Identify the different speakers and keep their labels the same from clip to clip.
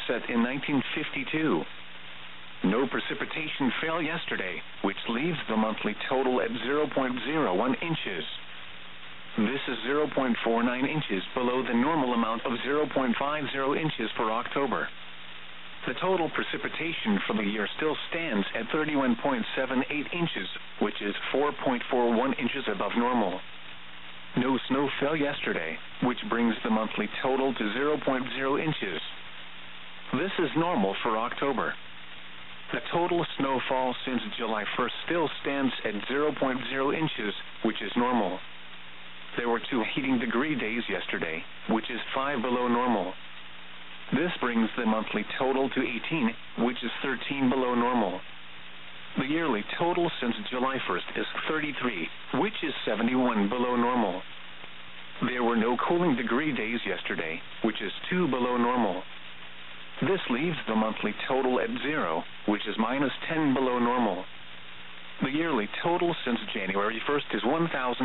Speaker 1: set in 1952. No precipitation fell yesterday, which leaves the monthly total at 0.01 inches. This is 0.49 inches below the normal amount of 0.50 inches for October. The total precipitation for the year still stands at 31.78 inches, which is 4.41 inches above normal. No snow fell yesterday, which brings the monthly total to 0.0 inches. This is normal for October. The total snowfall since July 1st still stands at 0.0 inches, which is normal. There were 2 heating degree days yesterday, which is 5 below normal. This brings the monthly total to 18, which is 13 below normal. The yearly total since July 1st is 33, which is 71 below normal. There were no cooling degree days yesterday, which is 2 below normal. This leaves the monthly total at 0, which is minus 10 below normal. The yearly total since January 1st is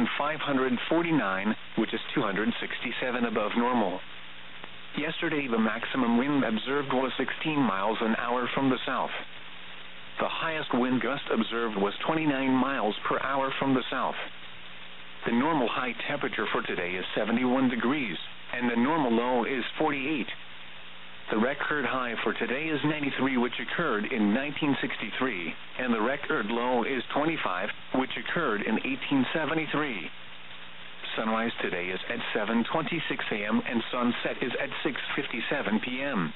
Speaker 1: 1,549, which is 267 above normal. Yesterday, the maximum wind observed was 16 miles an hour from the south. The highest wind gust observed was 29 miles per hour from the south. The normal high temperature for today is 71 degrees, and the normal low is 48. The record high for today is 93, which occurred in 1963, and the record low is 25, which occurred in 1873. Sunrise today is at 7:26 a.m. and sunset is at 6:57 p.m.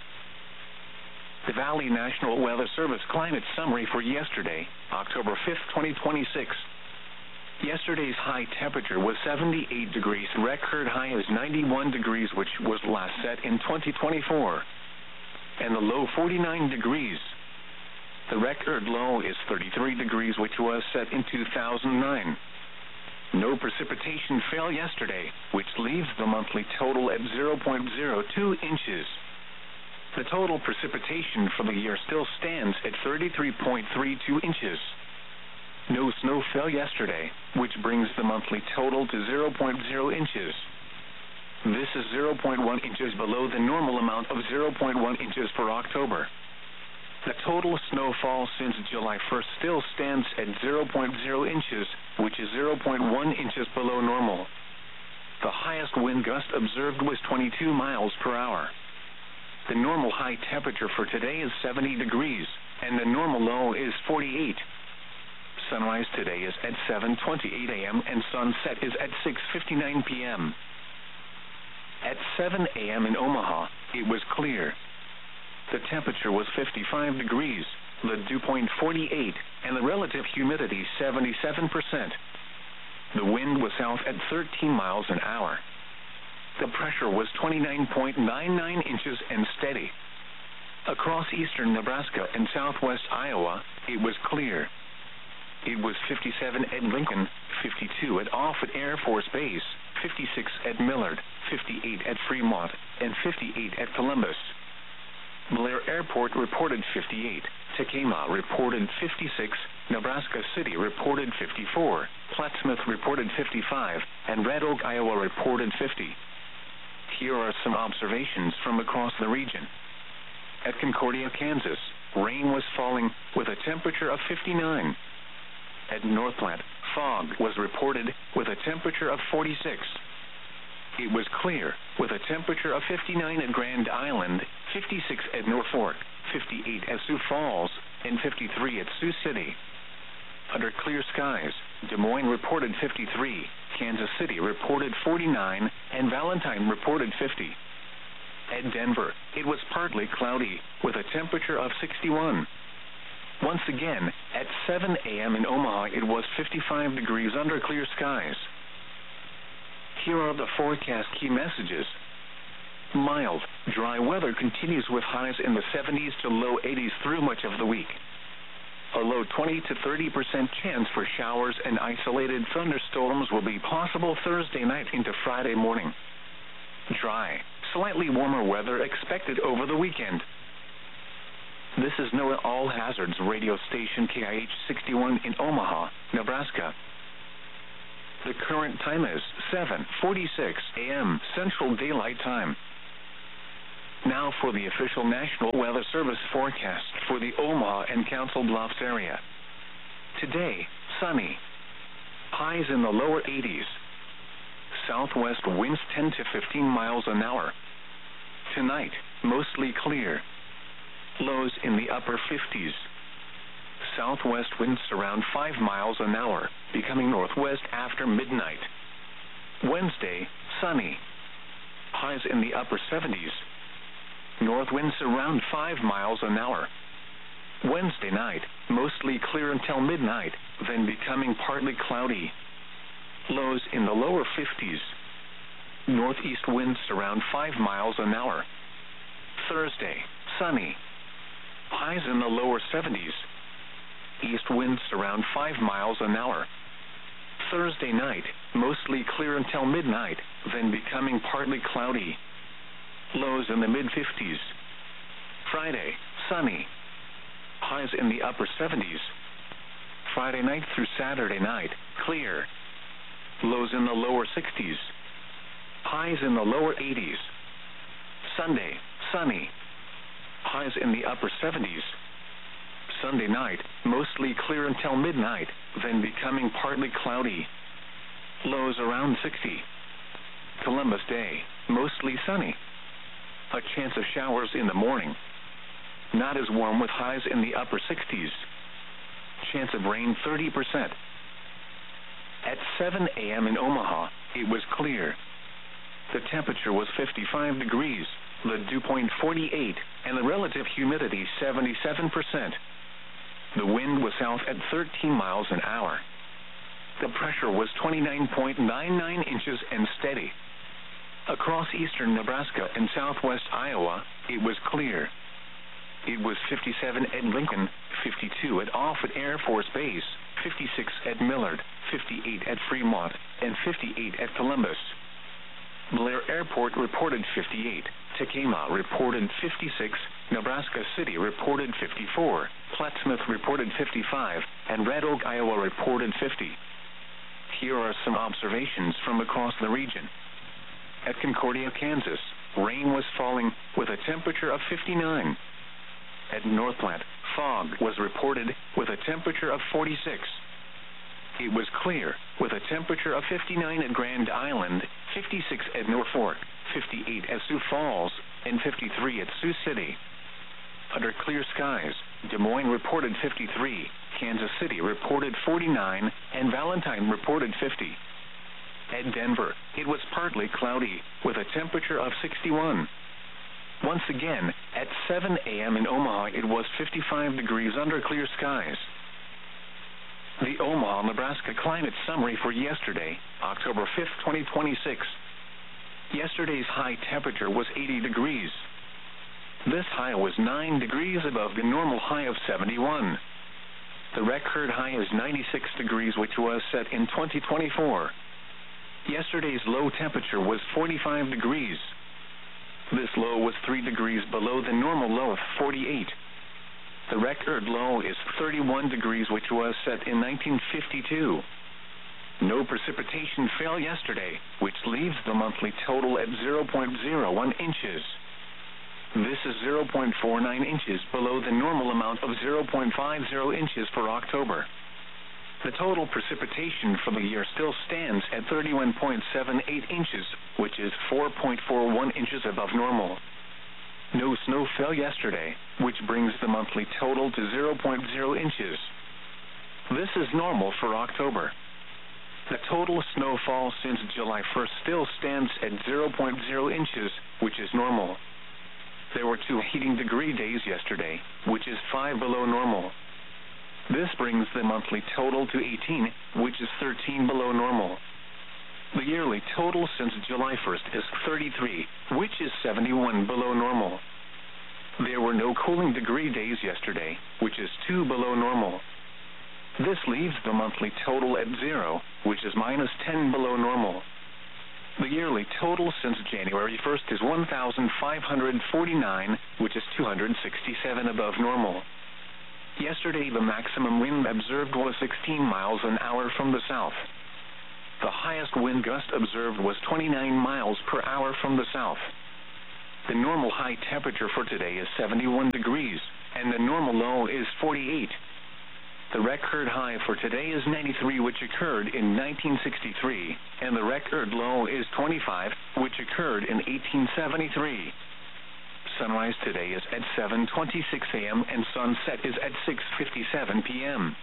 Speaker 1: The Valley National Weather Service climate summary for yesterday, October 5th, 2026. Yesterday's high temperature was 78 degrees. Record high is 91 degrees, which was last set in 2024. And the low 49 degrees. The record low is 33 degrees, which was set in 2009. No precipitation fell yesterday, which leaves the monthly total at 0.02 inches. The total precipitation for the year still stands at 33.32 inches. No snow fell yesterday, which brings the monthly total to 0.0 inches. This is 0.1 inches below the normal amount of 0.1 inches for October. The total snowfall since July 1st still stands at 0.0 inches, which is 0.1 inches below normal. The highest wind gust observed was 22 miles per hour. The normal high temperature for today is 70 degrees, and the normal low is 48. Sunrise today is at 7:28 a.m. and sunset is at 6:59 p.m. At 7 a.m. in Omaha, it was clear. The temperature was 55 degrees, the dew point 48, and the relative humidity 77%. The wind was south at 13 miles an hour. The pressure was 29.99 inches and steady. Across eastern Nebraska and southwest Iowa, it was clear. It was 57 at Lincoln, 52 at Offutt Air Force Base, 56 at Millard, 58 at Fremont, and 58 at Columbus. Blair Airport reported 58, Tacoma reported 56, Nebraska City reported 54, Plattsmouth reported 55, and Red Oak, Iowa reported 50. Here are some observations from across the region. At Concordia, Kansas, rain was falling with a temperature of 59. At Northplant, fog was reported with a temperature of 46. It was clear with a temperature of 59 at Grand Island, 56 at Norfolk, 58 at Sioux Falls, and 53 at Sioux City. Under clear skies, Des Moines reported 53, Kansas City reported 49, and Valentine reported 50. At Denver, it was partly cloudy with a temperature of 61. Once again, at 7 a.m. in Omaha, it was 55 degrees under clear skies. Here are the forecast key messages. Mild, dry weather continues with highs in the 70s to low 80s through much of the week. A low 20 to 30% chance for showers and isolated thunderstorms will be possible Thursday night into Friday morning. Dry, slightly warmer weather expected over the weekend. This is NOAA All Hazards radio station KIH 61 in Omaha, Nebraska. The current time is 7:46 a.m. Central Daylight Time. Now for the official National Weather Service forecast for the Omaha and Council Bluffs area. Today, sunny. Highs in the lower 80s. Southwest winds 10 to 15 miles an hour. Tonight, mostly clear. Lows in the upper 50s. Southwest winds around 5 miles an hour, becoming northwest after midnight. Wednesday, sunny. Highs in the upper 70s. North winds around 5 miles an hour. Wednesday night, mostly clear until midnight, then becoming partly cloudy. Lows in the lower 50s. Northeast winds around 5 miles an hour. Thursday, sunny. Highs in the lower 70s. East winds around 5 miles an hour. Thursday night, mostly clear until midnight, then becoming partly cloudy. Lows in the mid-50s. Friday, sunny. Highs in the upper 70s. Friday night through Saturday night, clear. Lows in the lower 60s. Highs in the lower 80s. Sunday, sunny. Highs in the upper 70s. Sunday night, mostly clear until midnight, then becoming partly cloudy. Lows around 60. Columbus Day, mostly sunny. A chance of showers in the morning. Not as warm with highs in the upper 60s. Chance of rain 30%. At 7 a.m. in Omaha, it was clear. The temperature was 55 degrees, the dew point 48, and the relative humidity 77%. The wind was south at 13 miles an hour. The pressure was 29.99 inches and steady. Across eastern Nebraska and southwest Iowa, it was clear. It was 57 at Lincoln, 52 at Offutt Air Force Base, 56 at Millard, 58 at Fremont, and 58 at Columbus. Blair Airport reported 58, Tacoma reported 56, Nebraska City reported 54, Plattsmouth reported 55, and Red Oak, Iowa reported 50. Here are some observations from across the region. At Concordia, Kansas, rain was falling with a temperature of 59. At North Platte, fog was reported with a temperature of 46. It was clear with a temperature of 59 at Grand Island, 56 at Norfolk, 58 at Sioux Falls, and 53 at Sioux City. Under clear skies, Des Moines reported 53, Kansas City reported 49, and Valentine reported 50. At Denver, it was partly cloudy with a temperature of 61. Once again, at 7 a.m. in Omaha, it was 55 degrees under clear skies. The Omaha, Nebraska climate summary for yesterday, October 5th, 2026. Yesterday's high temperature was 80 degrees. This high was 9 degrees above the normal high of 71. The record high is 96 degrees, which was set in 2024. Yesterday's low temperature was 45 degrees. This low was 3 degrees below the normal low of 48. The record low is 31 degrees, which was set in 1952. No precipitation fell yesterday, which leaves the monthly total at 0.01 inches. This is 0.49 inches below the normal amount of 0.50 inches for October. The total precipitation for the year still stands at 31.78 inches, which is 4.41 inches above normal. No snow fell yesterday, which brings the monthly total to 0.0 inches. This is normal for October. The total snowfall since July 1st still stands at 0.0 inches, which is normal. There were 2 heating degree days yesterday, which is 5 below normal. This brings the monthly total to 18, which is 13 below normal. The yearly total since July 1st is 33, which is 71 below normal. There were no cooling degree days yesterday, which is 2 below normal. This leaves the monthly total at 0, which is minus 10 below normal. The yearly total since January 1st is 1,549, which is 267 above normal. Yesterday, the maximum wind observed was 16 miles an hour from the south. The highest wind gust observed was 29 miles per hour from the south. The normal high temperature for today is 71 degrees, and the normal low is 48. The record high for today is 93, which occurred in 1963, and the record low is 25, which occurred in 1873. Sunrise today is at 7:26 a.m. and sunset is at 6:57 p.m.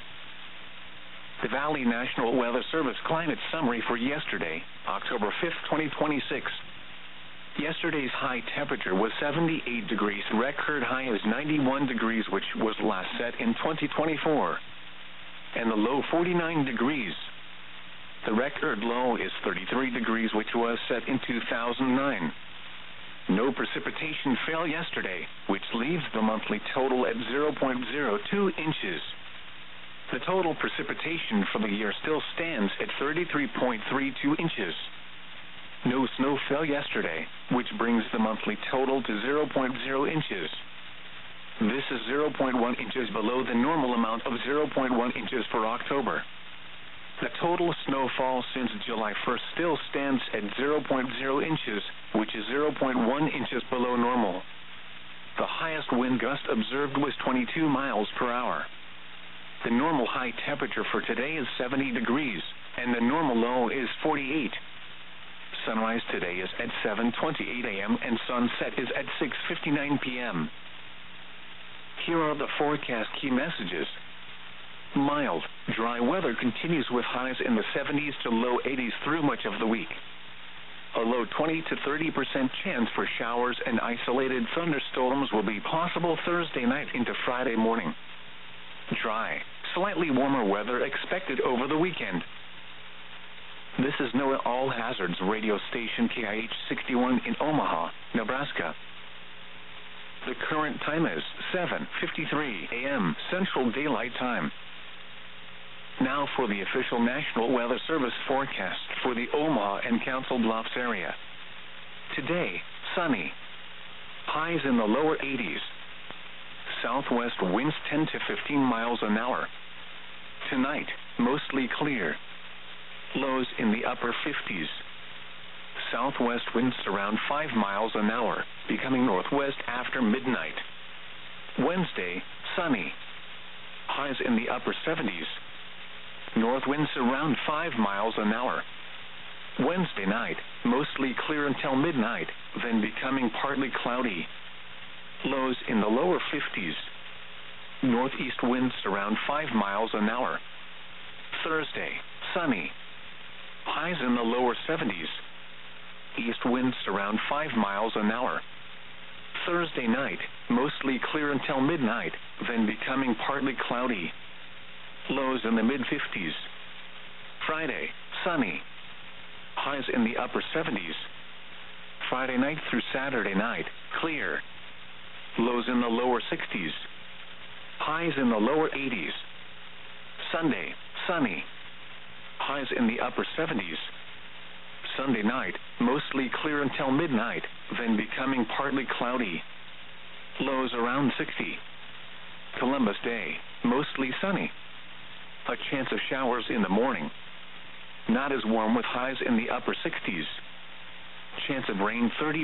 Speaker 1: The Valley National Weather Service climate summary for yesterday, October 5th, 2026. Yesterday's high temperature was 78 degrees. Record high is 91 degrees, which was last set in 2024. And the low 49 degrees. The record low is 33 degrees, which was set in 2009. No precipitation fell yesterday, which leaves the monthly total at 0.02 inches. The total precipitation for the year still stands at 33.32 inches. No snow fell yesterday, which brings the monthly total to 0.0 inches. This is 0.1 inches below the normal amount of 0.1 inches for October. The total snowfall since July 1st still stands at 0.0 inches, which is 0.1 inches below normal. The highest wind gust observed was 22 miles per hour. The normal high temperature for today is 70 degrees, and the normal low is 48. Sunrise today is at 7:28 a.m. and sunset is at 6:59 p.m. Here are the forecast key messages. Mild, dry weather continues with highs in the 70s to low 80s through much of the week. A low 20 to 30% chance for showers and isolated thunderstorms will be possible Thursday night into Friday morning. Dry, slightly warmer weather expected over the weekend. This is NOAA All Hazards radio station KIH 61 in Omaha, Nebraska. The current time is 7:53 a.m. Central Daylight Time. Now for the official National Weather Service forecast for the Omaha and Council Bluffs area. Today, sunny. Highs in the lower 80s. Southwest winds 10 to 15 miles an hour. Tonight, mostly clear. Lows in the upper 50s. Southwest winds around 5 miles an hour, becoming northwest after midnight. Wednesday, sunny. Highs in the upper 70s. North winds around 5 miles an hour. Wednesday night, mostly clear until midnight, then becoming partly cloudy. Lows in the lower 50s. Northeast winds around 5 miles an hour. Thursday, sunny. Highs in the lower 70s. East winds around 5 miles an hour. Thursday night, mostly clear until midnight, then becoming partly cloudy. Lows in the mid-50s. Friday, sunny. Highs in the upper 70s. Friday night through Saturday night, clear. Lows in the lower 60s. Highs in the lower 80s. Sunday, sunny. Highs in the upper 70s. Sunday night, mostly clear until midnight, then becoming partly cloudy. Lows around 60. Columbus Day, mostly sunny. A chance of showers in the morning. Not as warm with highs in the upper 60s. Chance of rain 30%.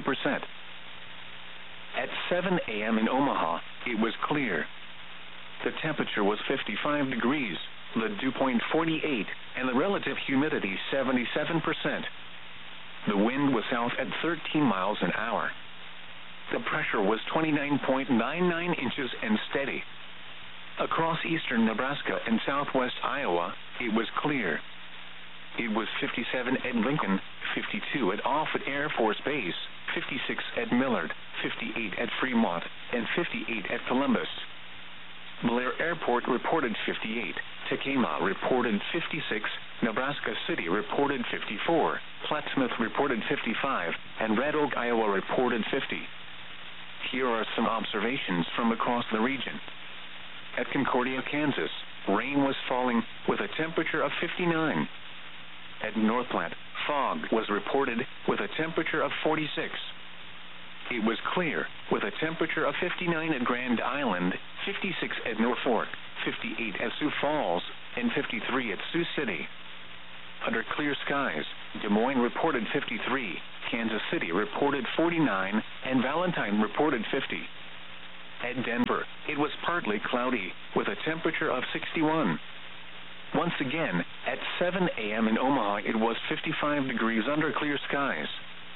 Speaker 1: At 7 a.m. in Omaha, it was clear. The temperature was 55 degrees, the dew point 48, and the relative humidity 77%. The wind was south at 13 miles an hour. The pressure was 29.99 inches and steady. Across eastern Nebraska and southwest Iowa, it was clear. It was 57 at Lincoln, 52 at Offutt Air Force Base, 56 at Millard, 58 at Fremont, and 58 at Columbus. Blair Airport reported 58, Tacoma reported 56, Nebraska City reported 54, Plattsmouth reported 55, and Red Oak, Iowa reported 50. Here are some observations from across the region. At Concordia, Kansas, rain was falling with a temperature of 59. At North Platte, fog was reported with a temperature of 46. It was clear with a temperature of 59 at Grand Island, 56 at Norfolk, 58 at Sioux Falls, and 53 at Sioux City. Under clear skies, Des Moines reported 53, Kansas City reported 49, and Valentine reported 50. At Denver, it was partly cloudy, with a temperature of 61. Once again, at 7 a.m. in Omaha, it was 55 degrees under clear skies.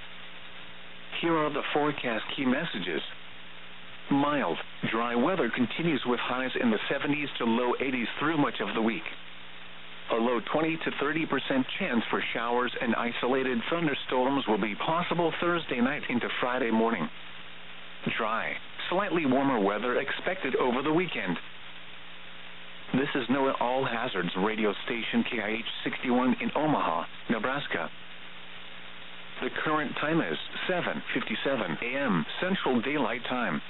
Speaker 1: Here are the forecast key messages. Mild, dry weather continues with highs in the 70s to low 80s through much of the week. A low 20 to 30% chance for showers and isolated thunderstorms will be possible Thursday night into Friday morning. Dry, slightly warmer weather expected over the weekend. This is NOAA All Hazards radio station KIH 61 in Omaha, Nebraska. The current time is 7:57 a.m. Central Daylight Time.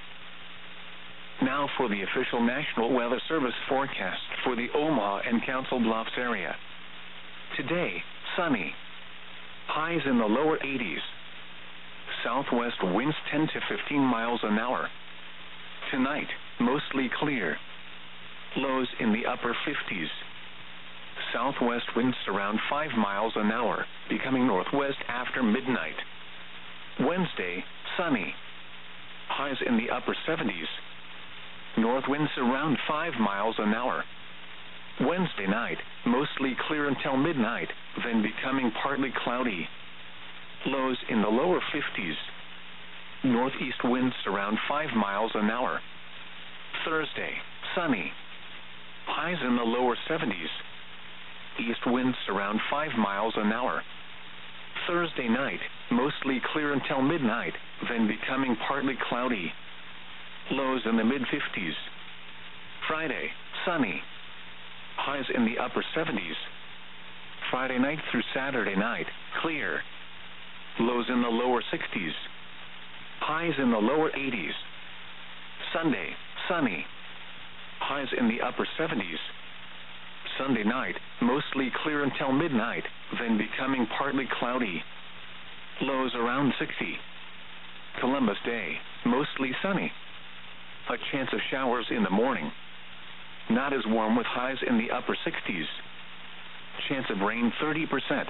Speaker 1: Now for the official National Weather Service forecast for the Omaha and Council Bluffs area. Today, sunny. Highs in the lower 80s. Southwest winds 10 to 15 miles an hour. Tonight, mostly clear. Lows in the upper 50s. Southwest winds around 5 miles an hour, becoming northwest after midnight. Wednesday, sunny. Highs in the upper 70s. North winds around 5 miles an hour. Wednesday night, mostly clear until midnight, then becoming partly cloudy. Lows in the lower 50s. Northeast winds around 5 miles an hour. Thursday, sunny. Highs in the lower 70s. East winds around 5 miles an hour. Thursday night, mostly clear until midnight, then becoming partly cloudy. Lows in the mid-50s. Friday, sunny. Highs in the upper 70s. Friday night through Saturday night, clear. Lows in the lower 60s. Highs in the lower 80s. Sunday, sunny. Highs in the upper 70s. Sunday night, mostly clear until midnight, then becoming partly cloudy. Lows around 60. Columbus Day, mostly sunny. A chance of showers in the morning. Not as warm with highs in the upper 60s. Chance of rain 30%.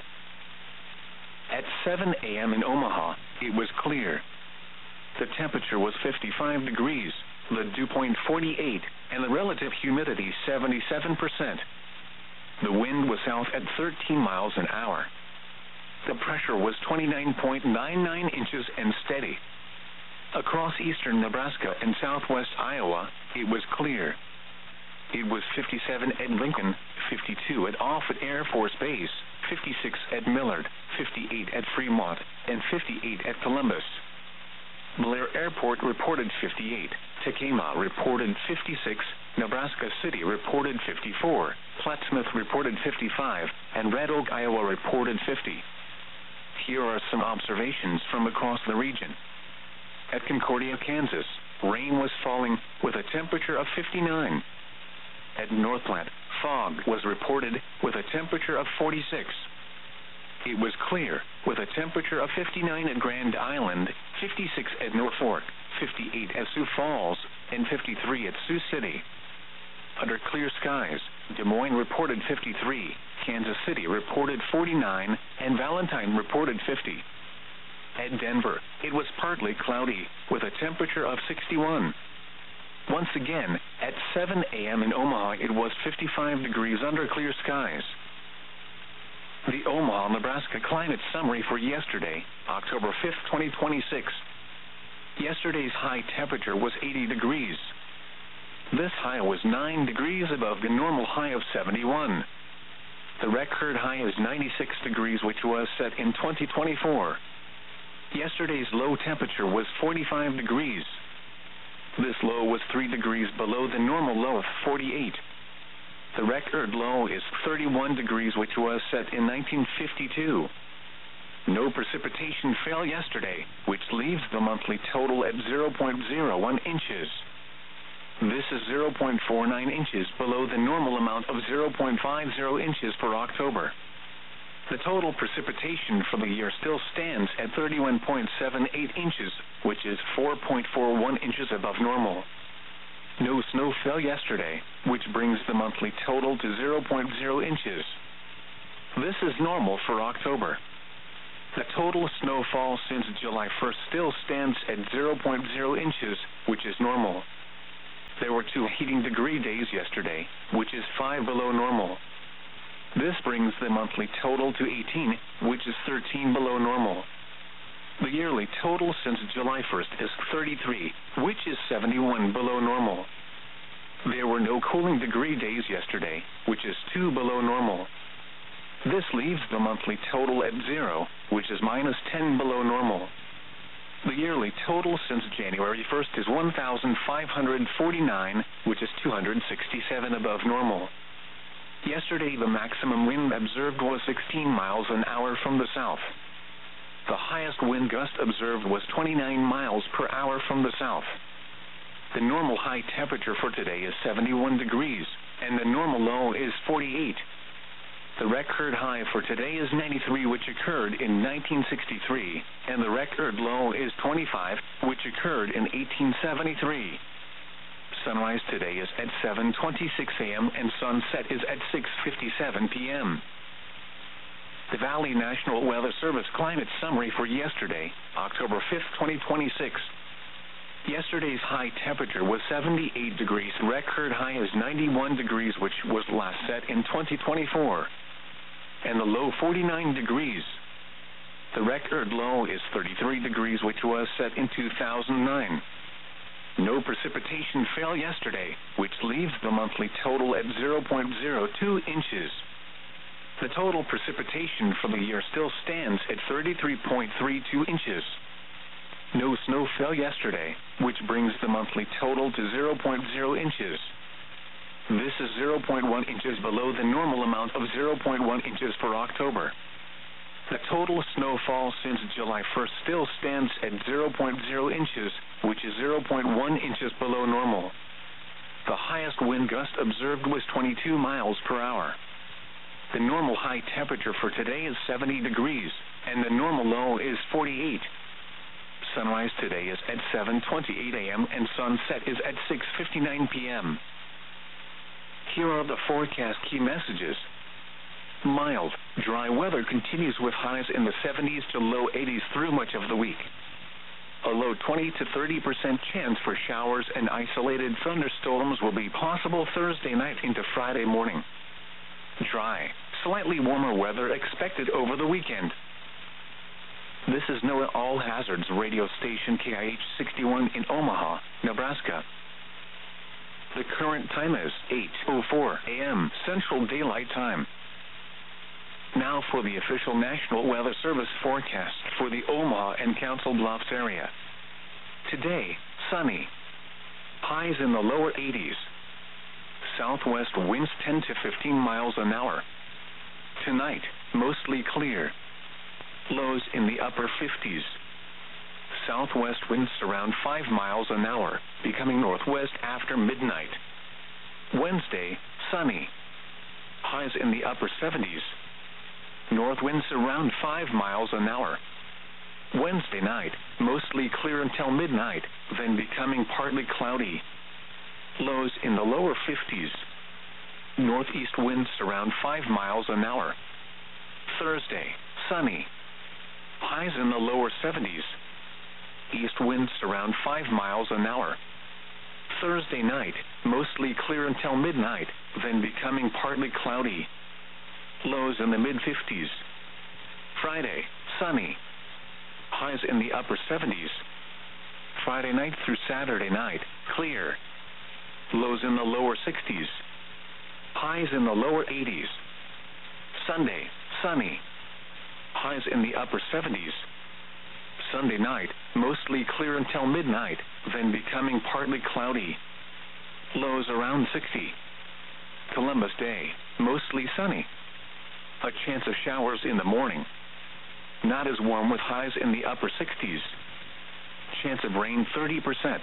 Speaker 1: At 7 a.m. in Omaha, it was clear. The temperature was 55 degrees, the dew point 48, and the relative humidity 77%. The wind was south at 13 miles an hour. The pressure was 29.99 inches and steady. Across eastern Nebraska and southwest Iowa, it was clear. It was 57 at Lincoln, 52 at Offutt Air Force Base, 56 at Millard, 58 at Fremont, and 58 at Columbus. Blair Airport reported 58, Tacoma reported 56, Nebraska City reported 54, Plattsmouth reported 55, and Red Oak, Iowa reported 50. Here are some observations from across the region. At Concordia, Kansas, rain was falling with a temperature of 59. At North Platte, fog was reported with a temperature of 46. It was clear with a temperature of 59 at Grand Island, 56 at North Fork, 58 at Sioux Falls, and 53 at Sioux City. Under clear skies, Des Moines reported 53, Kansas City reported 49, and Valentine reported 50. At Denver, it was partly cloudy with a temperature of 61. Once again, at 7 a.m. in Omaha, it was 55 degrees under clear skies. The Omaha, Nebraska climate summary for yesterday, October 5th, 2026. Yesterday's high temperature was 80 degrees. This high was 9 degrees above the normal high of 71. The record high is 96 degrees, which was set in 2024. Yesterday's low temperature was 45 degrees. This low was 3 degrees below the normal low of 48. The record low is 31 degrees, which was set in 1952. No precipitation fell yesterday, which leaves the monthly total at 0.01 inches. This is 0.49 inches below the normal amount of 0.50 inches for October. The total precipitation for the year still stands at 31.78 inches, which is 4.41 inches above normal. No snow fell yesterday, which brings the monthly total to 0.0 inches. This is normal for October. The total snowfall since July 1st still stands at 0.0 inches, which is normal. There were 2 heating degree days yesterday, which is 5 below normal. This brings the monthly total to 18, which is 13 below normal. The yearly total since July 1st is 33, which is 71 below normal. There were no cooling degree days yesterday, which is 2 below normal. This leaves the monthly total at 0, which is minus 10 below normal. The yearly total since January 1st is 1,549, which is 267 above normal. Yesterday, the maximum wind observed was 16 miles an hour from the south. The highest wind gust observed was 29 miles per hour from the south. The normal high temperature for today is 71 degrees, and the normal low is 48. The record high for today is 93, which occurred in 1963, and the record low is 25, which occurred in 1873. Sunrise today is at 7:26 a.m. and sunset is at 6:57 p.m. The Valley National Weather Service Climate Summary for yesterday, October 5th, 2026. Yesterday's high temperature was 78 degrees. Record high is 91 degrees, which was last set in 2024. And the low 49 degrees. The record low is 33 degrees, which was set in 2009. No precipitation fell yesterday, which leaves the monthly total at 0.02 inches. The total precipitation for the year still stands at 33.32 inches. No snow fell yesterday, which brings the monthly total to 0.0 inches. This is 0.1 inches below the normal amount of 0.1 inches for October. The total snowfall since July 1st still stands at 0.0 inches, which is 0.1 inches below normal. The highest wind gust observed was 22 miles per hour. The normal high temperature for today is 70 degrees, and the normal low is 48. Sunrise today is at 7:28 a.m. and sunset is at 6:59 p.m. Here are the forecast key messages. Mild, dry weather continues with highs in the 70s to low 80s through much of the week. A low 20 to 30% chance for showers and isolated thunderstorms will be possible Thursday night into Friday morning. Dry, slightly warmer weather expected over the weekend. This is NOAA All Hazards radio station KIH 61 in Omaha, Nebraska. The current time is 8:04 a.m. Central Daylight Time. Now for the official National Weather Service forecast for the Omaha and Council Bluffs area. Today, sunny. Highs in the lower 80s. Southwest winds 10 to 15 miles an hour. Tonight, mostly clear. Lows in the upper 50s. Southwest winds around 5 miles an hour, becoming northwest after midnight. Wednesday, sunny. Highs in the upper 70s. North winds around 5 miles an hour. Wednesday night, mostly clear until midnight, then becoming partly cloudy. Lows in the lower 50s. Northeast winds around 5 miles an hour. Thursday, sunny. Highs in the lower 70s. East winds around 5 miles an hour. Thursday night, mostly clear until midnight, then becoming partly cloudy. Lows in the mid-50s. Friday, sunny. Highs in the upper 70s. Friday night through Saturday night, clear. Lows in the lower 60s. Highs in the lower 80s. Sunday, sunny. Highs in the upper 70s. Sunday night, mostly clear until midnight, then becoming partly cloudy. Lows around 60. Columbus Day, mostly sunny. A chance of showers in the morning. Not as warm with highs in the upper 60s. Chance of rain 30%.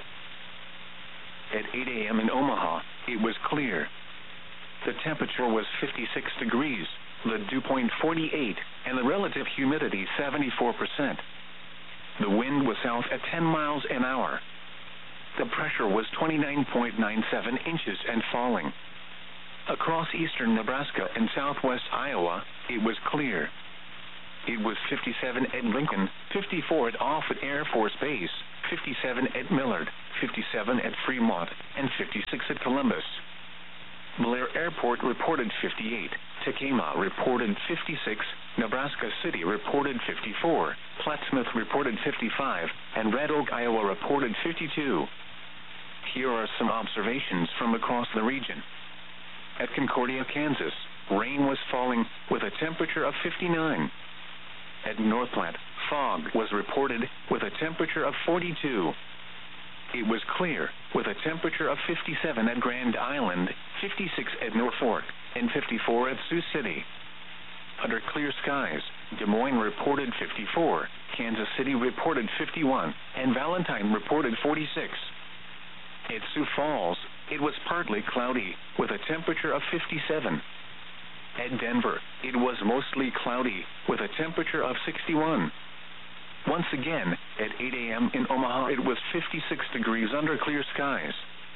Speaker 1: At 8 a.m. in Omaha, it was clear. The temperature was 56 degrees, the dew point 48, and the relative humidity 74%. The wind was south at 10 miles an hour. The pressure was 29.97 inches and falling. Across eastern Nebraska and southwest Iowa, it was clear. it was 57 at Lincoln, 54 at Offutt Air Force Base, 57 at Millard, 57 at Fremont, and 56 at Columbus. Blair Airport reported 58, Tekamah reported 56, Nebraska City reported 54, Plattsmouth reported 55, and Red Oak, Iowa reported 52. Here are some observations from across the region. At Concordia, Kansas, rain was falling with a temperature of 59. At North Platte, fog was reported with a temperature of 42. It was clear with a temperature of 57 at Grand Island, 56 at Norfolk, and 54 at Sioux City. Under clear skies, Des Moines reported 54, Kansas City reported 51, and Valentine reported 46. At Sioux Falls, it was partly cloudy with a temperature of 57. At Denver, it was mostly cloudy with a temperature of 61. Once again, at 8 a.m. in Omaha, it was 56 degrees under clear skies.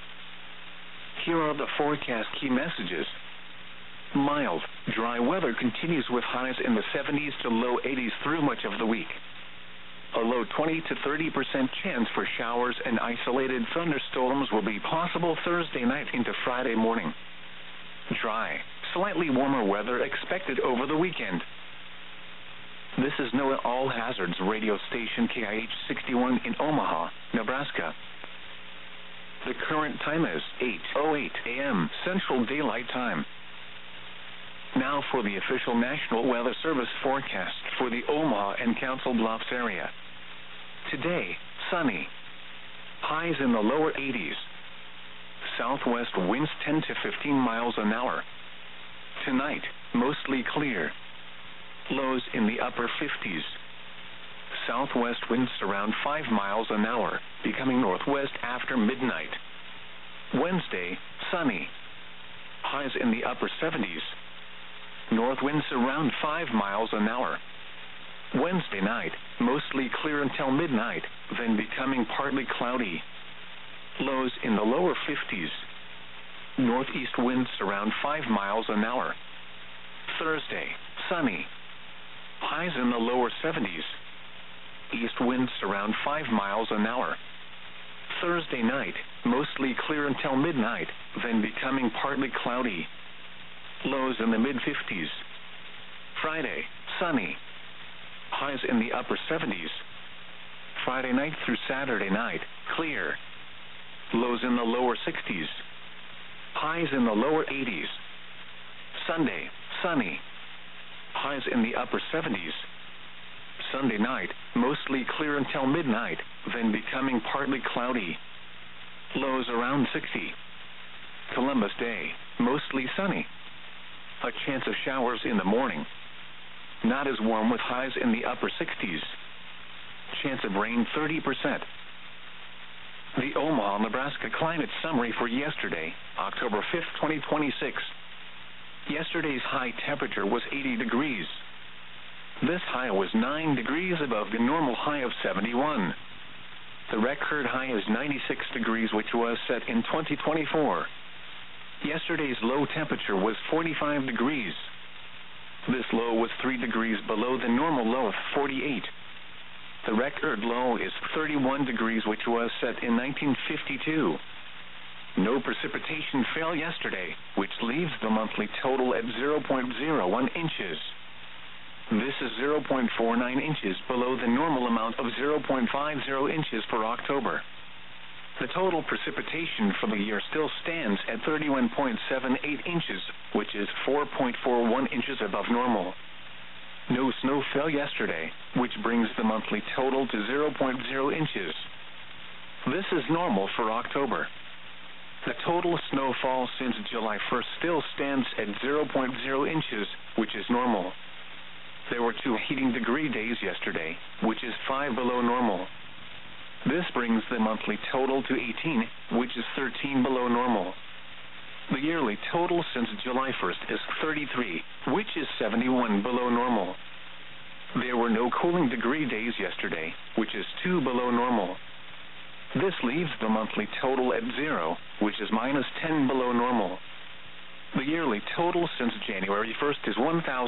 Speaker 1: Here are the forecast key messages. Mild, dry weather continues with highs in the 70s to low 80s through much of the week. A low 20 to 30% chance for showers and isolated thunderstorms will be possible Thursday night into Friday morning. Dry, slightly warmer weather expected over the weekend. This is NOAA All Hazards radio station KIH 61 in Omaha, Nebraska. The current time is 8:08 a.m. Central Daylight Time. Now for the official National Weather Service forecast for the Omaha and Council Bluffs area. Today, sunny. Highs in the lower 80s. Southwest winds 10 to 15 miles an hour. Tonight, mostly clear. Lows in the upper 50s. Southwest winds around 5 miles an hour, becoming northwest after midnight. Wednesday, sunny. Highs in the upper 70s. North winds around 5 miles an hour. Wednesday night, mostly clear until midnight, then becoming partly cloudy. Lows in the lower 50s. Northeast winds around 5 miles an hour. Thursday, sunny. Highs in the lower 70s. East winds around 5 miles an hour. Thursday night, mostly clear until midnight, then becoming partly cloudy. Lows in the mid-50s. Friday, sunny. Highs in the upper 70s. Friday night through Saturday night, clear. Lows in the lower 60s. Highs in the lower 80s. Sunday, sunny. Highs in the upper 70s. Sunday night, mostly clear until midnight, then becoming partly cloudy. Lows around 60. Columbus Day, mostly sunny. A chance of showers in the morning. Not as warm with highs in the upper 60s. Chance of rain 30%. The Omaha, Nebraska climate summary for yesterday, October 5th, 2026. Yesterday's high temperature was 80 degrees. This high was 9 degrees above the normal high of 71. The record high is 96 degrees, which was set in 2024. Yesterday's low temperature was 45 degrees. This low was 3 degrees below the normal low of 48. The record low is 31 degrees, which was set in 1952. No precipitation fell yesterday, which leaves the monthly total at 0.01 inches. This is 0.49 inches below the normal amount of 0.50 inches for October. The total precipitation for the year still stands at 31.78 inches, which is 4.41 inches above normal. No snow fell yesterday, which brings the monthly total to 0.0 inches. This is normal for October. The total snowfall since July 1st still stands at 0.0 inches, which is normal. There were 2 heating degree days yesterday, which is 5 below normal. This brings the monthly total to 18, which is 13 below normal. The yearly total since July 1st is 33, which is 71 below normal. There were no cooling degree days yesterday, which is 2 below normal. This leaves the monthly total at 0, which is minus 10 below normal. The yearly total since January 1st is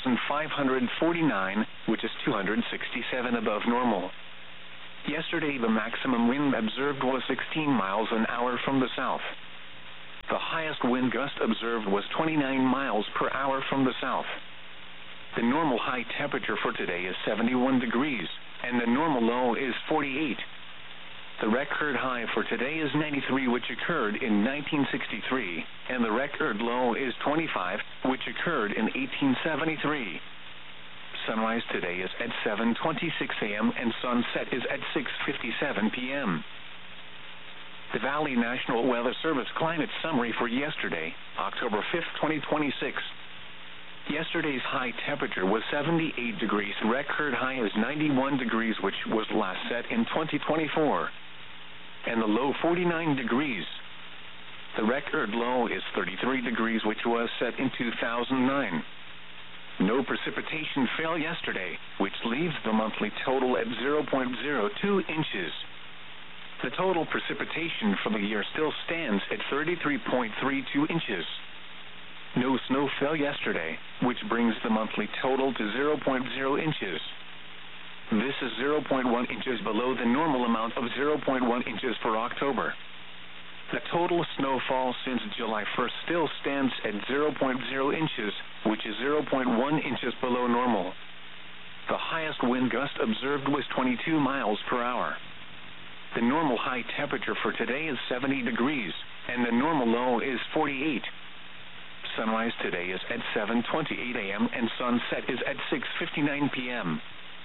Speaker 1: 1,549, which is 267 above normal. Yesterday, the maximum wind observed was 16 miles an hour from the south. The highest wind gust observed was 29 miles per hour from the south. The normal high temperature for today is 71 degrees, and the normal low is 48. The record high for today is 93, which occurred in 1963, and the record low is 25, which occurred in 1873. Sunrise today is at 7:26 a.m. and sunset is at 6:57 p.m. The Valley National Weather Service climate summary for yesterday, October 5th, 2026. Yesterday's high temperature was 78 degrees. Record high is 91 degrees, which was last set in 2024. And the low 49 degrees. The record low is 33 degrees, which was set in 2009. No precipitation fell yesterday, which leaves the monthly total at 0.02 inches. The total precipitation for the year still stands at 33.32 inches. No snow fell yesterday, which brings the monthly total to 0.0 inches. This is 0.1 inches below the normal amount of 0.1 inches for October. The total snowfall since July 1st still stands at 0.0 inches, which is 0.1 inches below normal. The highest wind gust observed was 22 miles per hour. The normal high temperature for today is 70 degrees, and the normal low is 48. Sunrise today is at 7:28 a.m. and sunset is at 6:59 p.m.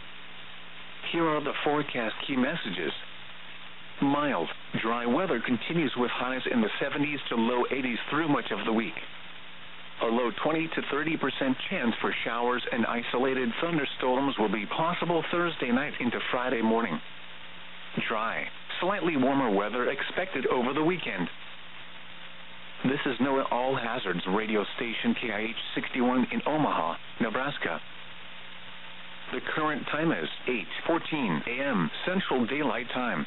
Speaker 1: Here are the forecast key messages. Mild, dry weather continues with highs in the 70s to low 80s through much of the week. A low 20 to 30% chance for showers and isolated thunderstorms will be possible Thursday night into Friday morning. Dry, slightly warmer weather expected over the weekend. This is NOAA All Hazards radio station KIH 61 in Omaha, Nebraska. The current time is 8:14 a.m. Central Daylight Time.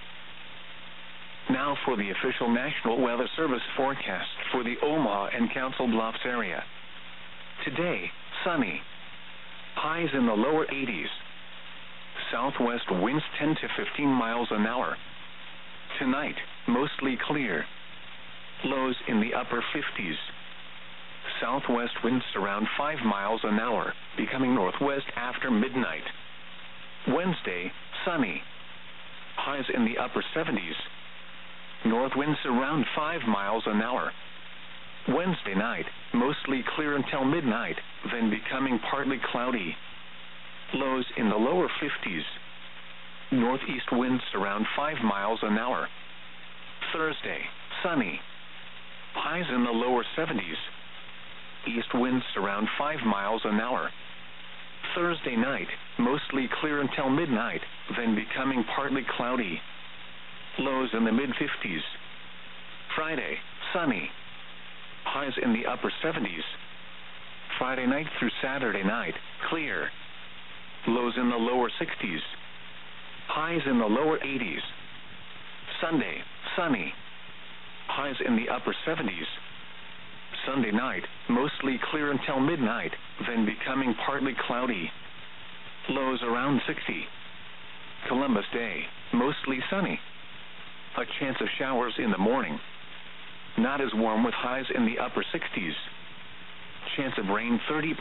Speaker 1: Now for the official National Weather Service forecast for the Omaha and Council Bluffs area. Today, sunny. Highs in the lower 80s. Southwest winds 10 to 15 miles an hour. Tonight, mostly clear. Lows in the upper 50s. Southwest winds around 5 miles an hour, becoming northwest after midnight. Wednesday, sunny. Highs in the upper 70s. North winds around 5 miles an hour. Wednesday night, mostly clear until midnight, then becoming partly cloudy. Lows in the lower 50s. Northeast winds around 5 miles an hour. Thursday, sunny. Highs in the lower 70s. East winds around 5 miles an hour. Thursday night, mostly clear until midnight, then becoming partly cloudy. Lows in the mid-50s. Friday, sunny. Highs in the upper 70s. Friday night through Saturday night, clear. Lows in the lower 60s. Highs in the lower 80s. Sunday, sunny. Highs in the upper 70s. Sunday night, mostly clear until midnight, then becoming partly cloudy. Lows around 60. Columbus Day, mostly sunny. A chance of showers in the morning. Not as warm with highs in the upper 60s. Chance of rain 30%.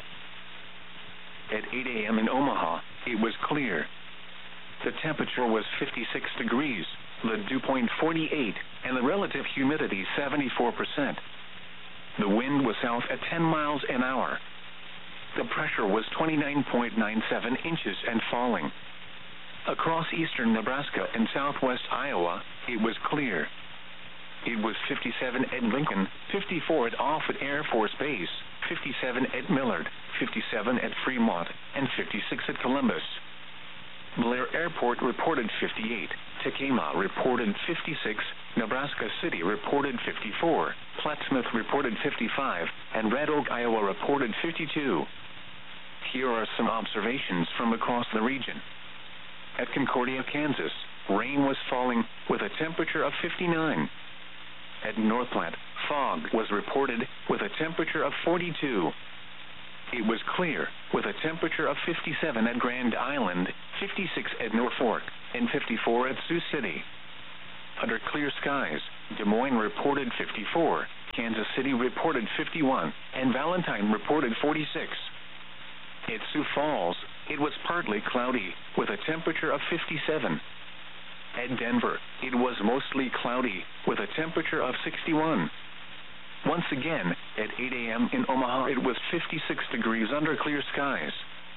Speaker 1: At 8 a.m. in Omaha, it was clear. The temperature was 56 degrees, the dew point 48, and the relative humidity 74%. The wind was south at 10 miles an hour. The pressure was 29.97 inches and falling. Across eastern Nebraska and southwest Iowa, it was clear. It was 57 at Lincoln, 54 at Offutt Air Force Base, 57 at Millard, 57 at Fremont, and 56 at Columbus. Blair Airport reported 58, Tekamah reported 56, Nebraska City reported 54, Plattsmouth reported 55, and Red Oak, Iowa reported 52. Here are some observations from across the region. At Concordia, Kansas, rain was falling with a temperature of 59. At North Platte, fog was reported with a temperature of 42. It was clear with a temperature of 57 at Grand Island, 56 at Norfolk, and 54 at Sioux City. Under clear skies, Des Moines reported 54, Kansas City reported 51, and Valentine reported 46. At Sioux Falls, it was partly cloudy with a temperature of 57. At Denver, it was mostly cloudy with a temperature of 61. Once again, at 8 a.m. in Omaha, it was 56 degrees under clear skies.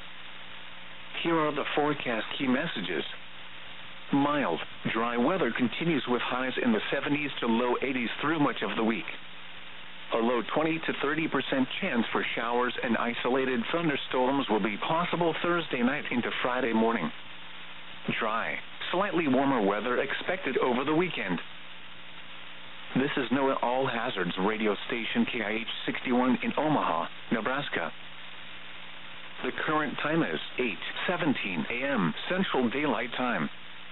Speaker 1: Here are the forecast key messages. Mild, dry weather continues with highs in the 70s to low 80s through much of the week. A low 20 to 30% chance for showers and isolated thunderstorms will be possible Thursday night into Friday morning. Dry, slightly warmer weather expected over the weekend. This is NOAA All Hazards radio station KIH 61 in Omaha, Nebraska. The current time is 8:17 a.m. Central Daylight Time.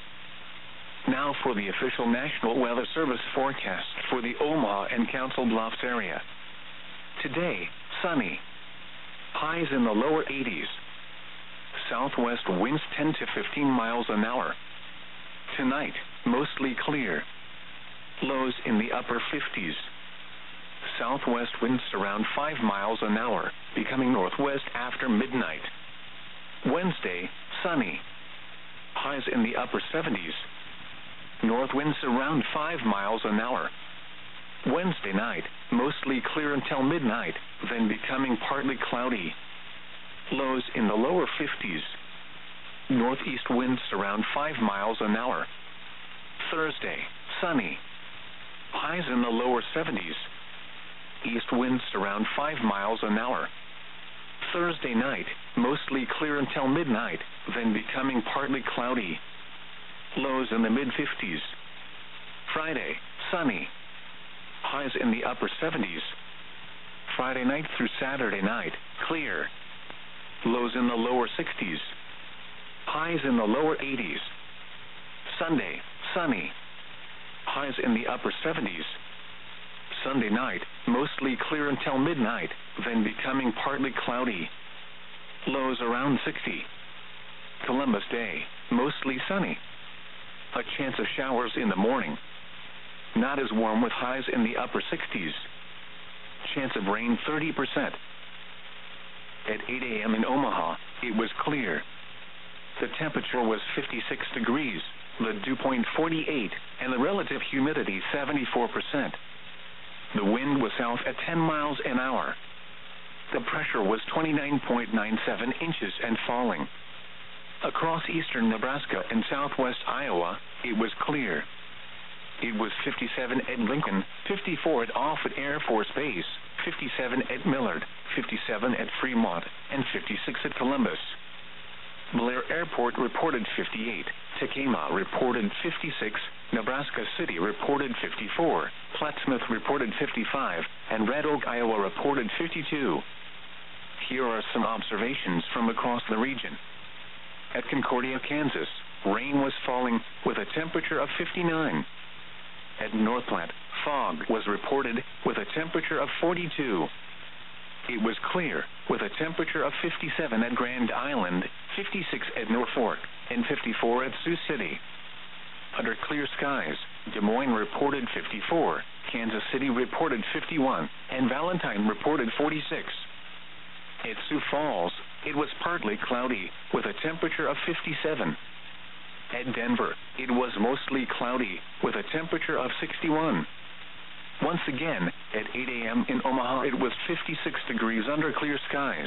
Speaker 1: Now for the official National Weather Service forecast for the Omaha and Council Bluffs area. Today, sunny. Highs in the lower 80s. Southwest winds 10 to 15 miles an hour. Tonight, mostly clear. Lows in the upper 50s. Southwest winds around 5 miles an hour, becoming northwest after midnight. Wednesday, sunny. Highs in the upper 70s. North winds around 5 miles an hour. Wednesday night, mostly clear until midnight, then becoming partly cloudy. Lows in the lower 50s. Northeast winds around 5 miles an hour. Thursday, sunny. Highs in the lower 70s. East winds around 5 miles an hour. Thursday night, mostly clear until midnight, then becoming partly cloudy. Lows in the mid-50s. Friday, sunny. Highs in the upper 70s. Friday night through Saturday night, clear. Lows in the lower 60s. Highs in the lower 80s. Sunday, sunny. Highs in the upper 70s. Sunday night, mostly clear until midnight, then becoming partly cloudy. Lows around 60. Columbus Day, mostly sunny. A chance of showers in the morning. Not as warm with highs in the upper 60s. Chance of rain 30%. At 8 a.m. in Omaha, it was clear. The temperature was 56 degrees, the dew point 48, and the relative humidity 74%. The wind was south at 10 miles an hour. The pressure was 29.97 inches and falling. Across eastern Nebraska and southwest Iowa, it was clear. It was 57 at Lincoln, 54 at Offutt Air Force Base, 57 at Millard, 57 at Fremont, and 56 at Columbus. Blair Airport reported 58, Tekamah reported 56, Nebraska City reported 54, Plattsmouth reported 55, and Red Oak, Iowa reported 52. Here are some observations from across the region. At Concordia, Kansas, rain was falling with a temperature of 59. At North Platte, fog was reported with a temperature of 42. It was clear with a temperature of 57 at Grand Island, 56 at Norfolk, and 54 at Sioux City. Under clear skies, Des Moines reported 54, Kansas City reported 51, and Valentine reported 46. At Sioux Falls, it was partly cloudy with a temperature of 57. At Denver, it was mostly cloudy with a temperature of 61. Once again, at 8 a.m. in Omaha, it was 56 degrees under clear skies.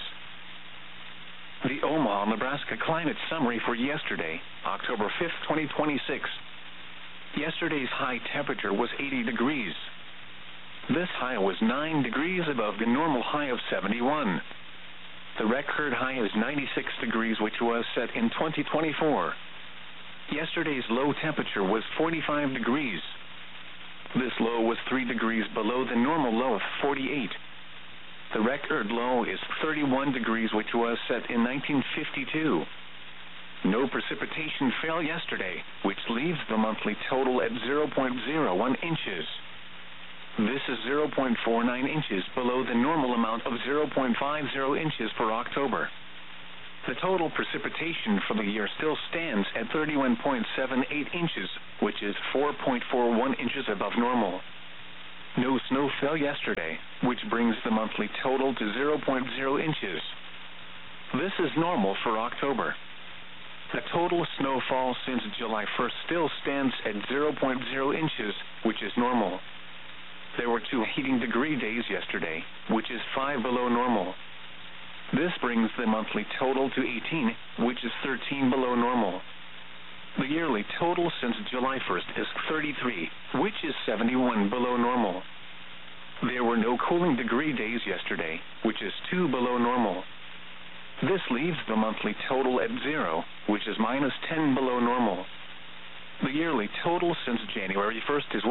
Speaker 1: The Omaha, Nebraska climate summary for yesterday, October 5th, 2026. Yesterday's high temperature was 80 degrees. This high was 9 degrees above the normal high of 71. The record high is 96 degrees, which was set in 2024. Yesterday's low temperature was 45 degrees. This low was 3 degrees below the normal low of 48. The record low is 31 degrees, which was set in 1952. No precipitation fell yesterday, which leaves the monthly total at 0.01 inches. This is 0.49 inches below the normal amount of 0.50 inches for October. The total precipitation for the year still stands at 31.78 inches, which is 4.41 inches above normal. No snow fell yesterday, which brings the monthly total to 0.0 inches. This is normal for October. The total snowfall since July 1st still stands at 0.0 inches, which is normal. There were 2 heating degree days yesterday, which is 5 below normal. This brings the monthly total to 18, which is 13 below normal. The yearly total since July 1st is 33, which is 71 below normal. There were no cooling degree days yesterday, which is 2 below normal. This leaves the monthly total at 0, which is minus 10 below normal. The yearly total since January 1st is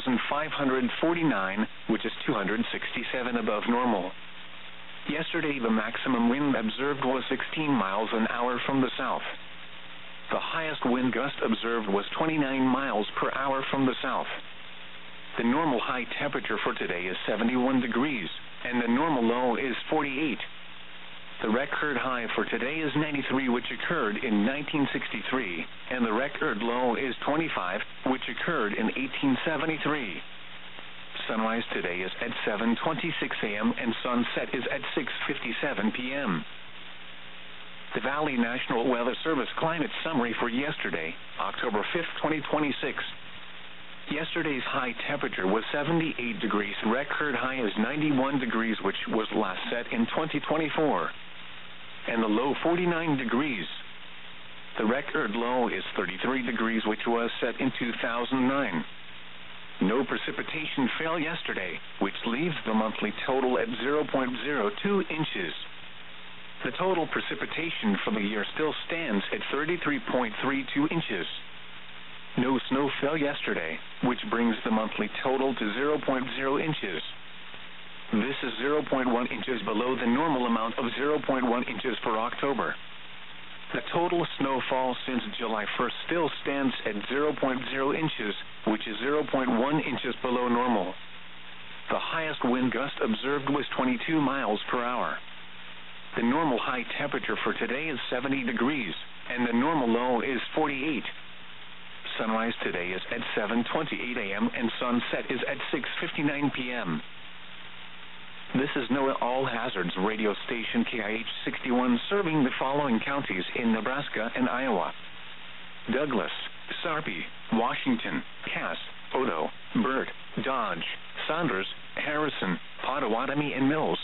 Speaker 1: 1,549, which is 267 above normal. Yesterday, the maximum wind observed was 16 miles an hour from the south. The highest wind gust observed was 29 miles per hour from the south. The normal high temperature for today is 71 degrees, and the normal low is 48. The record high for today is 93, which occurred in 1963, and the record low is 25, which occurred in 1873. Sunrise today is at 7:26 a.m. and sunset is at 6:57 p.m. The Valley National Weather Service climate summary for yesterday, October 5th, 2026. Yesterday's high temperature was 78 degrees. Record high is 91 degrees, which was last set in 2024. And the low 49 degrees. The record low is 33 degrees, which was set in 2009. No precipitation fell yesterday, which leaves the monthly total at 0.02 inches. The total precipitation for the year still stands at 33.32 inches. No snow fell yesterday, which brings the monthly total to 0.0 inches. This is 0.1 inches below the normal amount of 0.1 inches for October. The total snowfall since July 1st still stands at 0.0 inches, which is 0.1 inches below normal. The highest wind gust observed was 22 miles per hour. The normal high temperature for today is 70 degrees, and the normal low is 48. Sunrise today is at 7:28 a.m. and sunset is at 6:59 p.m. This is NOAA All Hazards radio station KIH 61 serving the following counties in Nebraska and Iowa: Douglas, Sarpy, Washington, Cass, Odo, Burt, Dodge, Saunders, Harrison, Pottawatomie, and Mills.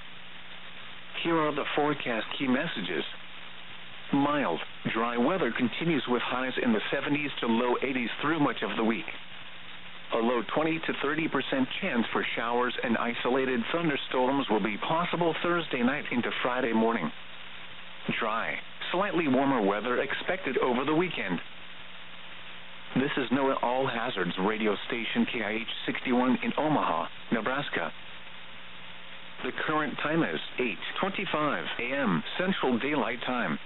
Speaker 1: Here are the forecast key messages. Mild, dry weather continues with highs in the 70s to low 80s through much of the week. A low 20 to 30% chance for showers and isolated thunderstorms will be possible Thursday night into Friday morning. Dry, slightly warmer weather expected over the weekend. This is NOAA All Hazards radio station KIH 61 in Omaha, Nebraska. The current time is 8:25 a.m. Central Daylight Time.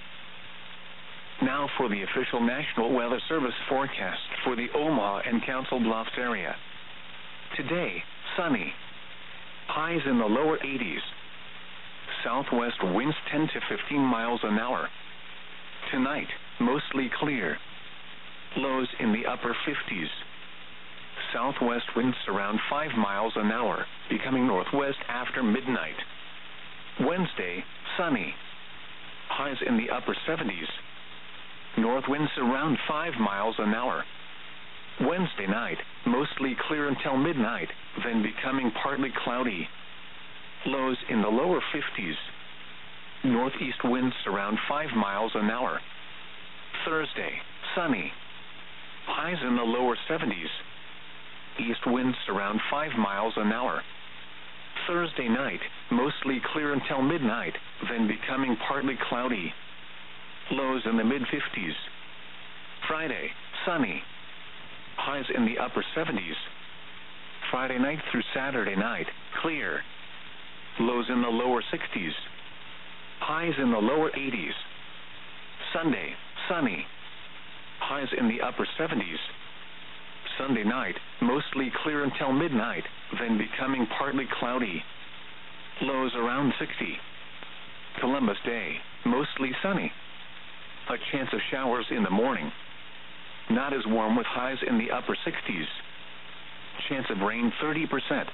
Speaker 1: Now for the official National Weather Service forecast for the Omaha and Council Bluffs area. Today, sunny. Highs in the lower 80s. Southwest winds 10 to 15 miles an hour. Tonight, mostly clear. Lows in the upper 50s. Southwest winds around 5 miles an hour, becoming northwest after midnight. Wednesday, sunny. Highs in the upper 70s. North winds around 5 miles an hour. Wednesday night, mostly clear until midnight, then becoming partly cloudy. Lows in the lower 50s. Northeast winds around 5 miles an hour. Thursday, sunny. Highs in the lower 70s. East winds around 5 miles an hour. Thursday night, mostly clear until midnight, then becoming partly cloudy. Lows in the mid-50s. Friday, sunny. Highs in the upper 70s. Friday night through Saturday night, clear. Lows in the lower 60s. Highs in the lower 80s. Sunday, sunny. Highs in the upper 70s. Sunday night, mostly clear until midnight, then becoming partly cloudy. Lows around 60. Columbus Day, mostly sunny. A chance of showers in the morning. Not as warm with highs in the upper 60s. Chance of rain 30%.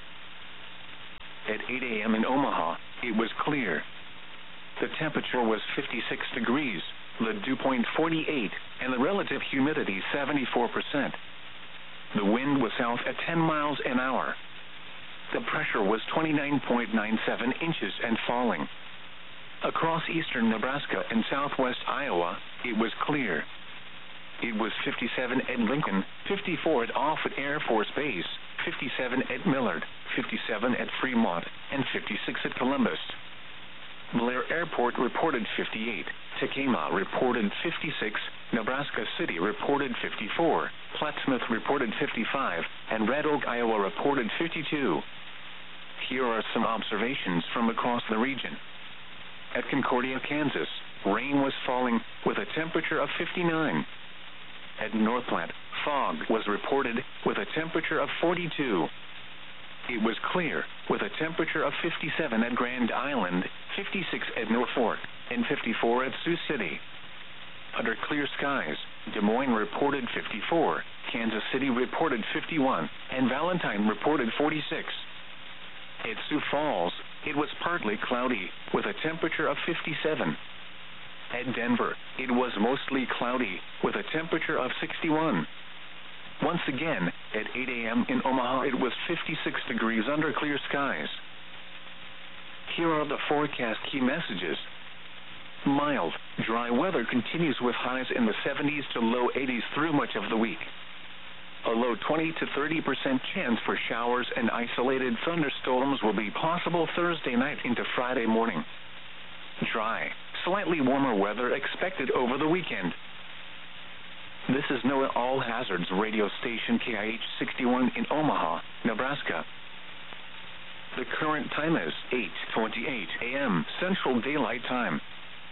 Speaker 1: At 8 a.m. in Omaha, it was clear. The temperature was 56 degrees, the dew point 48, and the relative humidity 74%. The wind was south at 10 miles an hour. The pressure was 29.97 inches and falling. Across eastern Nebraska and southwest Iowa, it was clear. It was 57 at Lincoln, 54 at Offutt Air Force Base, 57 at Millard, 57 at Fremont, and 56 at Columbus. Blair Airport reported 58, Tekamah reported 56, Nebraska City reported 54, Plattsmouth reported 55, and Red Oak, Iowa reported 52. Here are some observations from across the region. At Concordia, Kansas, rain was falling with a temperature of 59. At North Platte, fog was reported with a temperature of 42. It was clear with a temperature of 57 at Grand Island, 56 at Norfolk, and 54 at Sioux City. Under clear skies, Des Moines reported 54, Kansas City reported 51, and Valentine reported 46. At Sioux Falls, it was partly cloudy with a temperature of 57. At Denver, it was mostly cloudy with a temperature of 61. Once again, at 8 a.m. in Omaha, it was 56 degrees under clear skies. Here are the forecast key messages. Mild, dry weather continues with highs in the 70s to low 80s through much of the week. A low 20 to 30% chance for showers and isolated thunderstorms will be possible Thursday night into Friday morning. Dry, slightly warmer weather expected over the weekend. This is NOAA All Hazards radio station KIH 61 in Omaha, Nebraska. The current time is 8:28 a.m. Central Daylight Time.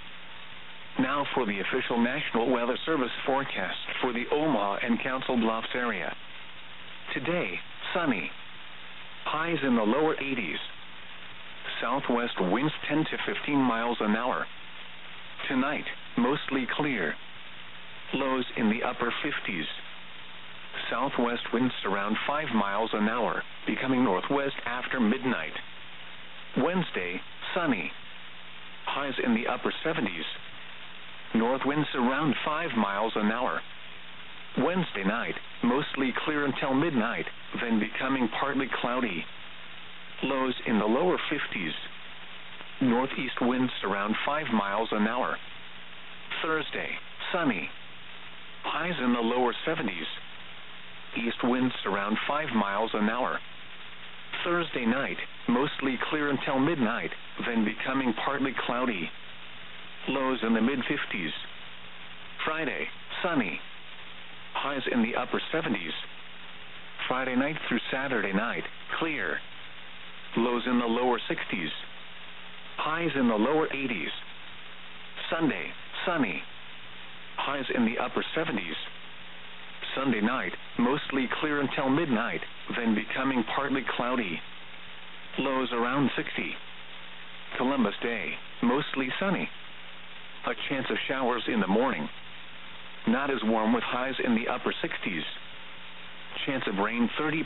Speaker 1: Now for the official National Weather Service forecast for the Omaha and Council Bluffs area. Today, sunny. Highs in the lower 80s. Southwest winds 10 to 15 miles an hour. Tonight, mostly clear. Lows in the upper 50s. Southwest winds around 5 miles an hour, becoming northwest after midnight. Wednesday, sunny. Highs in the upper 70s. North winds around 5 miles an hour. Wednesday night, mostly clear until midnight, then becoming partly cloudy. Lows in the lower 50s. Northeast winds around 5 miles an hour. Thursday, sunny. Highs in the lower 70s. East winds around 5 miles an hour. Thursday night, mostly clear until midnight, then becoming partly cloudy. Lows in the mid-50s. Friday, sunny. Highs in the upper 70s. Friday night through Saturday night, clear. Lows in the lower 60s. Highs in the lower 80s. Sunday, sunny. Highs in the upper 70s. Sunday night, mostly clear until midnight, then becoming partly cloudy. Lows around 60. Columbus Day, mostly sunny. A chance of showers in the morning. Not as warm with highs in the upper 60s. Chance of rain 30%.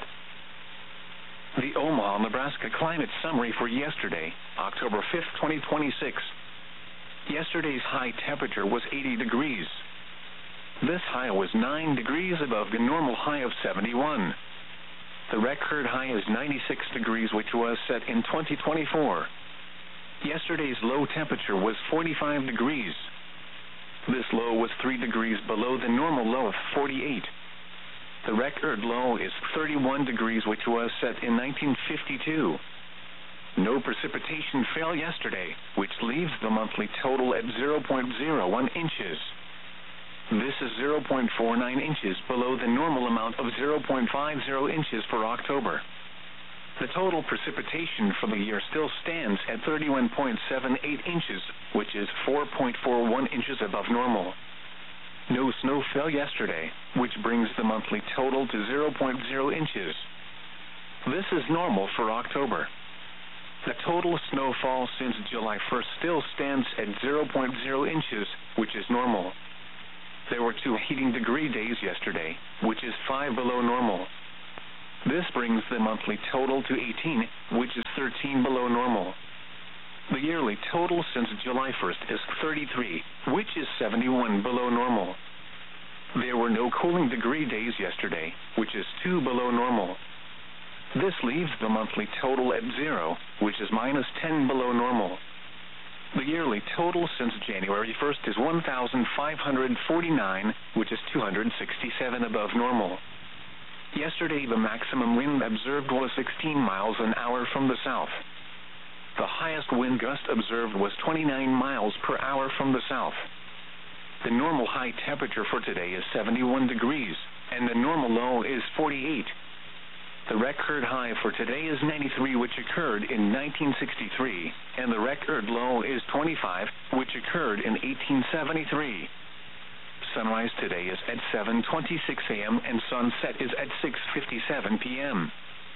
Speaker 1: The Omaha, Nebraska climate summary for yesterday, October 5th, 2026. Yesterday's high temperature was 80 degrees. This high was 9 degrees above the normal high of 71. The record high is 96 degrees, which was set in 2024. Yesterday's low temperature was 45 degrees. This low was 3 degrees below the normal low of 48. The record low is 31 degrees, which was set in 1952. No precipitation fell yesterday, which leaves the monthly total at 0.01 inches. This is 0.49 inches below the normal amount of 0.50 inches for October. The total precipitation for the year still stands at 31.78 inches, which is 4.41 inches above normal. No snow fell yesterday, which brings the monthly total to 0.0 inches. This is normal for October. The total snowfall since July 1st still stands at 0.0 inches, which is normal. There were 2 heating degree days yesterday, which is 5 below normal. This brings the monthly total to 18, which is 13 below normal. The yearly total since July 1st is 33, which is 71 below normal. There were no cooling degree days yesterday, which is 2 below normal. This leaves the monthly total at 0, which is minus 10 below normal. The yearly total since January 1st is 1,549, which is 267 above normal. Yesterday, the maximum wind observed was 16 miles an hour from the south. The highest wind gust observed was 29 miles per hour from the south. The normal high temperature for today is 71 degrees, and the normal low is 48. The record high for today is 93, which occurred in 1963, and the record low is 25, which occurred in 1873. Sunrise today is at 7:26 a.m. and sunset is at 6:57 p.m.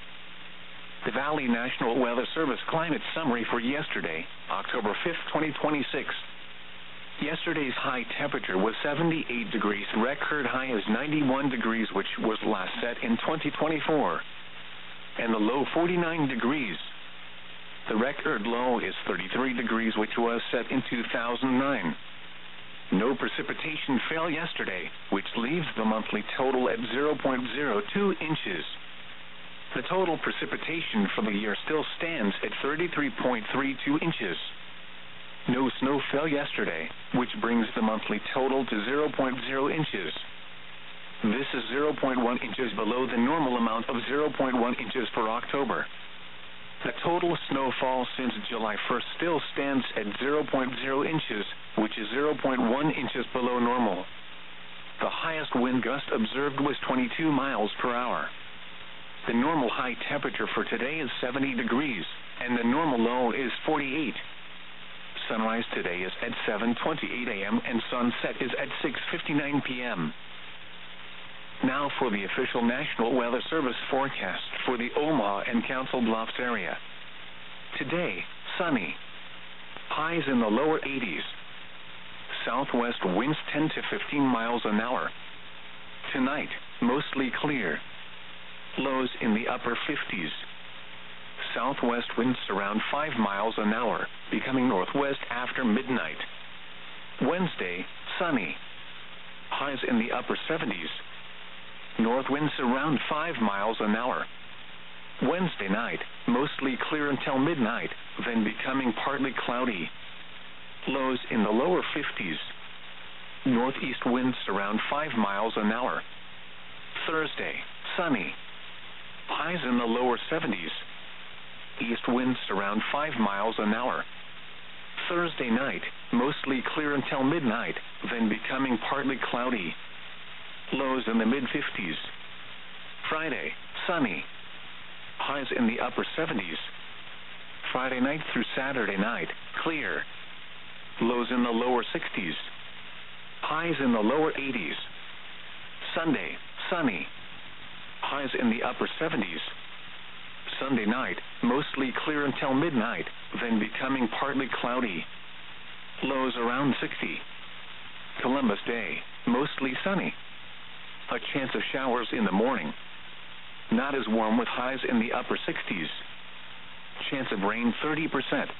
Speaker 1: The Valley National Weather Service climate summary for yesterday, October 5th, 2026. Yesterday's high temperature was 78 degrees. Record high is 91 degrees, which was last set in 2024. And the low 49 degrees. The record low is 33 degrees, which was set in 2009. No precipitation fell yesterday, which leaves the monthly total at 0.02 inches. The total precipitation for the year still stands at 33.32 inches. No snow fell yesterday, which brings the monthly total to 0.0 inches. This is 0.1 inches below the normal amount of 0.1 inches for October. The total snowfall since July 1st still stands at 0.0 inches, which is 0.1 inches below normal. The highest wind gust observed was 22 miles per hour. The normal high temperature for today is 70 degrees, and the normal low is 48. Sunrise today is at 7:28 a.m. and sunset is at 6:59 p.m. Now for the official National Weather Service forecast for the Omaha and Council Bluffs area. Today, sunny. Highs in the lower 80s. Southwest winds 10 to 15 miles an hour. Tonight, mostly clear. Lows in the upper 50s. Southwest winds around 5 miles an hour, becoming northwest after midnight. Wednesday, sunny. Highs in the upper 70s. North winds around 5 miles an hour. Wednesday night, mostly clear until midnight, then becoming partly cloudy. Lows in the lower 50s. Northeast winds around 5 miles an hour. Thursday, sunny. Highs in the lower 70s. East winds around 5 miles an hour. Thursday night, mostly clear until midnight, then becoming partly cloudy. Lows in the mid-50s. Friday, sunny. Highs in the upper 70s. Friday night through Saturday night, clear. Lows in the lower 60s. Highs in the lower 80s. Sunday, sunny. Highs in the upper 70s. Sunday night, mostly clear until midnight, then becoming partly cloudy. Lows around 60. Columbus Day, mostly sunny. A chance of showers in the morning. Not as warm with highs in the upper 60s. Chance of rain 30%.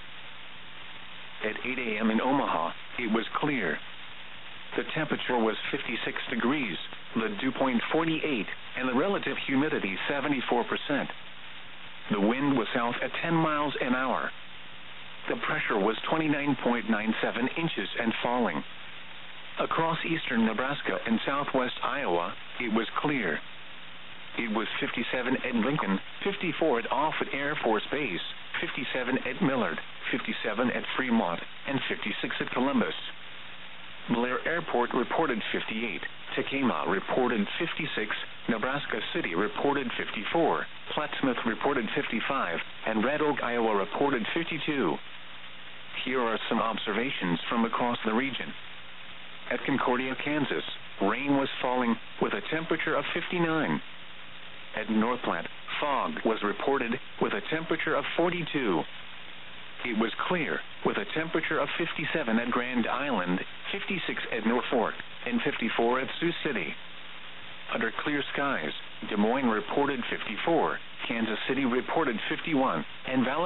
Speaker 1: At 8 a.m. in Omaha, it was clear. The temperature was 56 degrees, the dew point 48, and the relative humidity 74%. The wind was south at 10 miles an hour. The pressure was 29.97 inches and falling. Across eastern Nebraska and southwest Iowa, it was clear. It was 57 at Lincoln, 54 at Offutt Air Force Base, 57 at Millard, 57 at Fremont, and 56 at Columbus. Blair Airport reported 58, Tekamah reported 56, Nebraska City reported 54, Plattsmouth reported 55, and Red Oak, Iowa reported 52. Here are some observations from across the region. At Concordia, Kansas, rain was falling with a temperature of 59. At Northplant, fog was reported with a temperature of 42. It was clear with a temperature of 57 at Grand Island, 56 at Norfolk, and 54 at Sioux City. Under clear skies, Des Moines reported 54, Kansas City reported 51, and Valley